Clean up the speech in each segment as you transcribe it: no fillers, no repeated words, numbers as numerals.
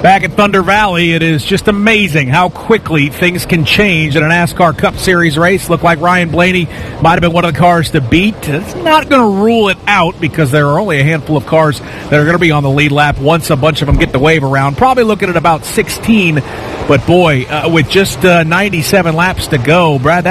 Back at Thunder Valley, it is just amazing how quickly things can change in a NASCAR Cup Series race. Looked like Ryan Blaney might have been one of the cars to beat. It's not going to rule it out because there are only a handful of cars that are going to be on the lead lap once a bunch of them get the wave around. Probably looking at about 16. But boy, with just 97 laps to go, Brad,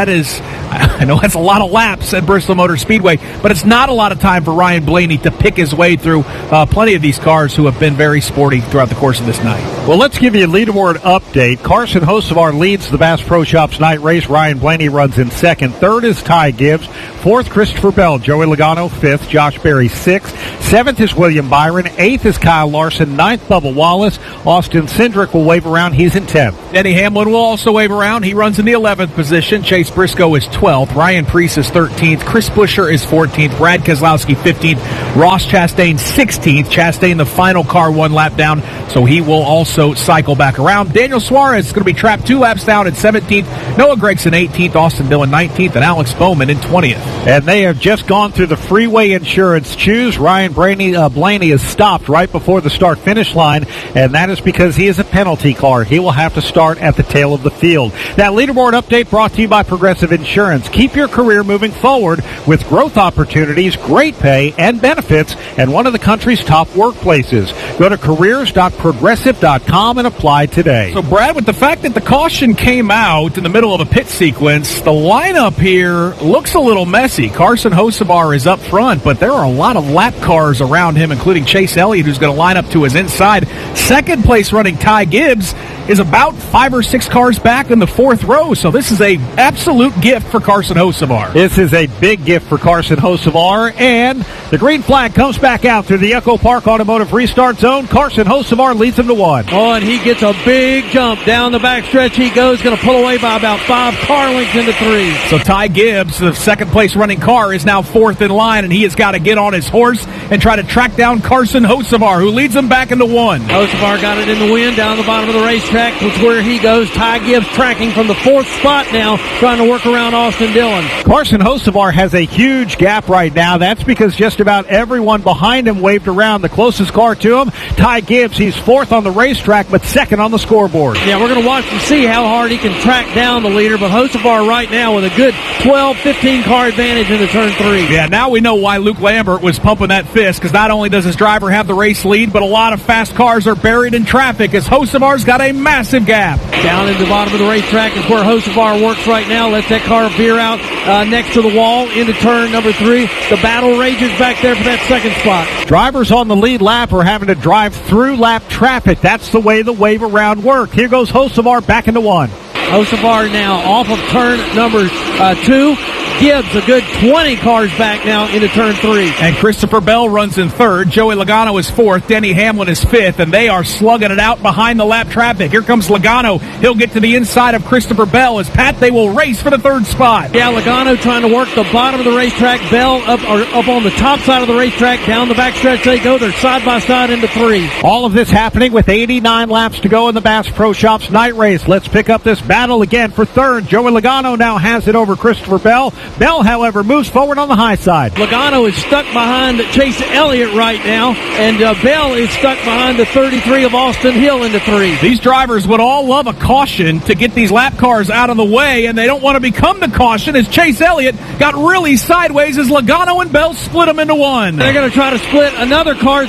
I know that's a lot of laps at Bristol Motor Speedway, but it's not a lot of time for Ryan Blaney to pick his way through plenty of these cars who have been very sporty throughout the course of this night. Well, let's give you a leaderboard update. Carson Hocevar leads the Bass Pro Shops night race. Ryan Blaney runs in second. Third is Ty Gibbs. Fourth, Christopher Bell. Joey Logano, fifth. Josh Berry, sixth. Seventh is William Byron. Eighth is Kyle Larson. Ninth, Bubba Wallace. Austin Cindric will wave around. He's in 10th. Denny Hamlin will also wave around. He runs in the 11th position. Chase Briscoe is 12th. Ryan Preece is 13th. Chris Buescher is 14th. Brad Keselowski 15th. Ross Chastain 16th. Chastain, the final car, 1 lap down, so he will also cycle back around. Daniel Suarez is going to be trapped 2 laps down at 17th. Noah Gragson 18th. Austin Dillon 19th. And Alex Bowman in 20th. And they have just gone through the Freeway Insurance Choose. Ryan Blaney is stopped right before the start-finish line, and that is because he is a penalty car. He will have to start at the tail of the field. That leaderboard update brought to you by Progressive Insurance. Keep your career moving forward with growth opportunities, great pay, and benefits, and one of the country's top workplaces. Go to careers.progressive.com and apply today. So, Brad, with the fact that the caution came out in the middle of a pit sequence, the lineup here looks a little messy. Carson Hocevar is up front, but there are a lot of lap cars around him, including Chase Elliott, who's going to line up to his inside. Second place running Ty Gibbs is about 5 or 6 cars back in the 4th row, so this is a absolute gift for Carson Hocevar. This is a big gift for Carson Hocevar, and the green flag comes back out through the Echo Park Automotive Restart Zone. Carson Hocevar leads him to 1. Oh, and he gets a big jump down the backstretch. He goes, going to pull away by about 5 car lengths into 3. So Ty Gibbs, the second place running car, is now 4th in line, and he has got to get on his horse and try to track down Carson Hocevar, who leads him back into 1. Hocevar got it in the wind down the bottom of the racetrack, which is where he goes. Ty Gibbs tracking from the 4th spot now, trying to work around Austin Dillon. Carson Hocevar has a huge gap right now. That's because just about everyone behind him waved around. The closest car to him, Ty Gibbs, he's 4th on the racetrack, but 2nd on the scoreboard. Yeah, we're going to watch and see how hard he can track down the leader, but Hocevar right now with a good 12, 15 car advantage into turn 3. Yeah, now we know why Luke Lambert was pumping that fist, because not only does his driver have the race lead, but a lot of fast cars are buried in traffic as Hocevar's got a massive gap. Down in the bottom of the racetrack is where Hocevar works right now. Lets that car veer out next to the wall into turn number 3. The battle rages back there for that 2nd spot. Drivers on the lead lap are having to drive through lap traffic. That's the way the wave around work. Here goes Hocevar back into 1. Hocevar now off of turn number 2. Gibbs, a good 20 cars back now into turn 3. And Christopher Bell runs in 3rd. Joey Logano is 4th. Denny Hamlin is 5th. And they are slugging it out behind the lap traffic. Here comes Logano. He'll get to the inside of Christopher Bell. As Pat, they will race for the 3rd spot. Yeah, Logano trying to work the bottom of the racetrack. Bell up on the top side of the racetrack. Down the backstretch they go. They're side by side into 3. All of this happening with 89 laps to go in the Bass Pro Shops night race. Let's pick up this battle again for 3rd. Joey Logano now has it over Christopher Bell. Bell, however, moves forward on the high side. Logano is stuck behind Chase Elliott right now, and Bell is stuck behind the 33 of Austin Hill into 3. These drivers would all love a caution to get these lap cars out of the way, and they don't want to become the caution as Chase Elliott got really sideways as Logano and Bell split them into 1. They're going to try to split another car,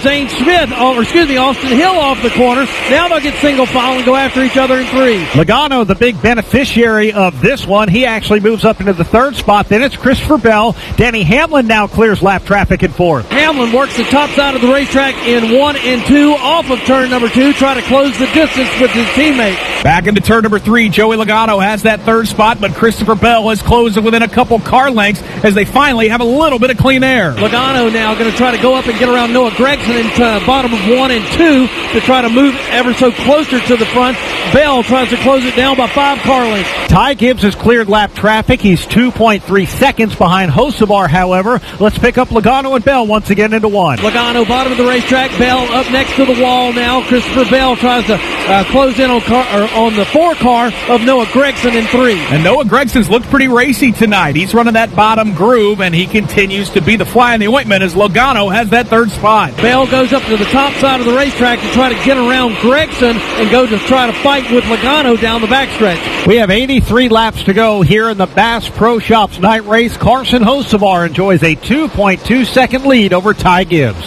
Austin Hill off the corner. Now they'll get single file and go after each other in 3. Logano, the big beneficiary of this one, he actually moves up into the 3rd spot. Then it's Christopher Bell. Denny Hamlin now clears lap traffic in 4th. Hamlin works the top side of the racetrack in 1 and 2 off of turn number 2, try to close the distance with his teammate. Back into turn number 3, Joey Logano has that 3rd spot, but Christopher Bell has closed it within a couple car lengths as they finally have a little bit of clean air. Logano now going to try to go up and get around Noah Gragson in bottom of 1 and 2 to try to move ever so closer to the front. Bell tries to close it down by 5 car lengths. Ty Gibbs has cleared lap traffic. He's 2.3 3 seconds behind Hocevar, however. Let's pick up Logano and Bell once again into one. Logano, bottom of the racetrack. Bell up next to the wall now. Christopher Bell tries to close in on the 4 car of Noah Gragson in 3. And Noah Gregson's looked pretty racy tonight. He's running that bottom groove, and he continues to be the fly in the ointment as Logano has that 3rd spot. Bell goes up to the top side of the racetrack to try to get around Gragson and go to try to fight with Logano down the backstretch. We have 83 laps to go here in the Bass Pro Shops night race. Carson Hocevar enjoys a 2.2 second lead over Ty Gibbs.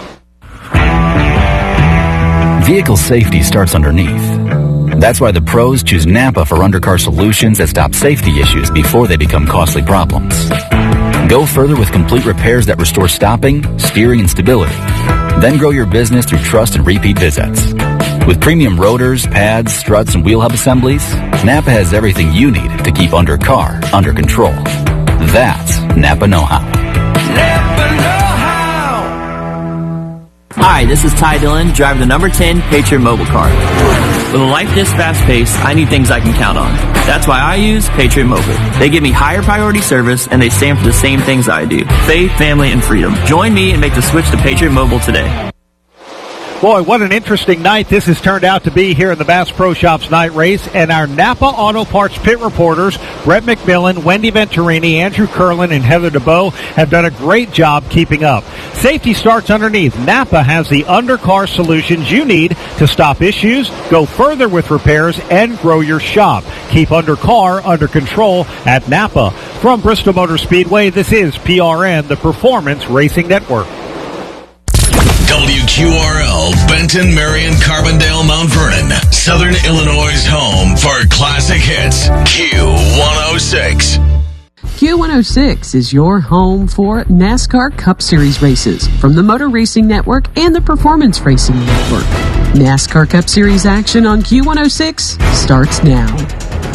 Vehicle safety starts underneath. That's why the pros choose Napa for undercar solutions that stop safety issues before they become costly problems. Go further with complete repairs that restore stopping, steering, and stability. Then grow your business through trust and repeat visits. With premium rotors, pads, struts, and wheel hub assemblies, Napa has everything you need to keep undercar under control. That's Napa know-how. Napa know-how. Hi, this is Ty Dillon, driving the number 10 Patriot Mobile Car. With a life this fast-paced, I need things I can count on. That's why I use Patriot Mobile. They give me higher priority service, and they stand for the same things I do. Faith, family, and freedom. Join me and make the switch to Patriot Mobile today. Boy, what an interesting night this has turned out to be here in the Bass Pro Shops night race. And our Napa Auto Parts pit reporters, Brett McMillan, Wendy Venturini, Andrew Curlin, and Heather DeBow have done a great job keeping up. Safety starts underneath. Napa has the undercar solutions you need to stop issues, go further with repairs, and grow your shop. Keep undercar under control at Napa. From Bristol Motor Speedway, this is PRN, the Performance Racing Network. WQRL, Benton, Marion, Carbondale, Mount Vernon, Southern Illinois' home for classic hits, Q106. Q106 is your home for NASCAR Cup Series races from the Motor Racing Network and the Performance Racing Network. NASCAR Cup Series action on Q106 starts now.